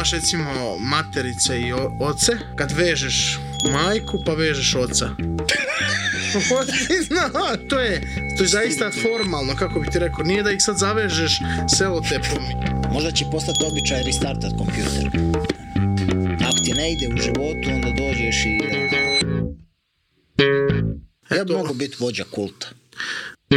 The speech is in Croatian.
imaš recimo materice i oce, kad vežeš majku pa vežeš oca. To je zaista formalno, kako bi ti rekao, nije da ih sad zavežeš selotepom. Možda će postati običaj restartat kompjuter. Ako ti ne ide u životu, onda dođeš i... Ja bi mogu biti vođa kulta.